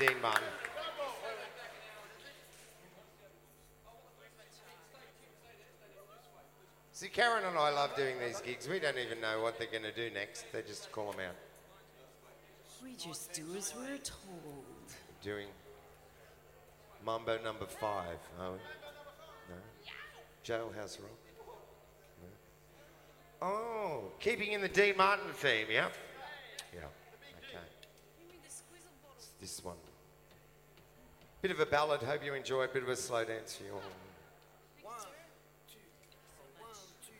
Dean Martin. See, Karen and I love doing these gigs. We don't even know what they're going to do next. They just call them out. We just do as we're told. Doing Mambo number 5. Oh, no. Jailhouse Rock. No. Oh, keeping in the Dean Martin theme, yeah? Yeah, okay. It's this one. Bit of a ballad, hope you enjoy it. Bit of a slow dance for you all.